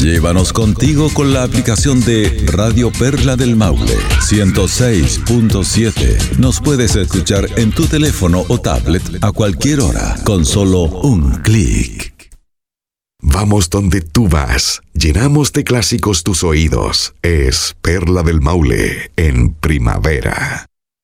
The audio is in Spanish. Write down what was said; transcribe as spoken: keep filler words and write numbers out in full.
Llévanos contigo con la aplicación de Radio Perla del Maule ciento seis punto siete. Nos puedes escuchar en tu teléfono o tablet a cualquier hora con solo un clic. Vamos donde tú vas. Llenamos de clásicos tus oídos. Es Perla del Maule en primavera.